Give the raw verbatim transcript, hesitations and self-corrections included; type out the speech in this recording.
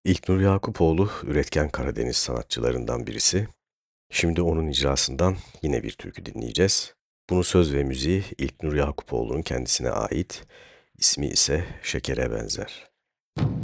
İlknur Yakupoğlu üretken Karadeniz sanatçılarından birisi. Şimdi onun icrasından yine bir türkü dinleyeceğiz. Bunun söz ve müziği İlknur Yakupoğlu'nun kendisine ait, ismi ise Şekere Benzer.